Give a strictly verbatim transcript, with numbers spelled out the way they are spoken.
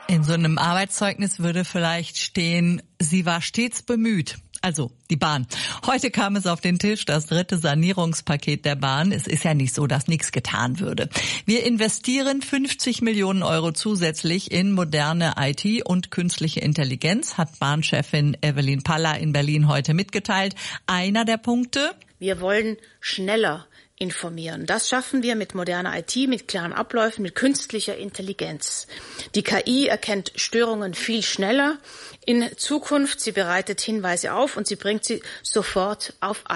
In so einem Arbeitszeugnis würde vielleicht stehen, sie war stets bemüht. Also die Bahn. Heute kam es auf den Tisch, das dritte Sanierungspaket der Bahn. Es ist ja nicht so, dass nichts getan würde. Wir investieren fünfzig Millionen Euro zusätzlich in moderne I T und künstliche Intelligenz, hat Bahnchefin Evelyn Paller in Berlin heute mitgeteilt. Einer der Punkte: Wir wollen schneller informieren. Das schaffen wir mit moderner I T, mit klaren Abläufen, mit künstlicher Intelligenz. Die K I erkennt Störungen viel schneller in Zukunft. Sie bereitet Hinweise auf und sie bringt sie sofort auf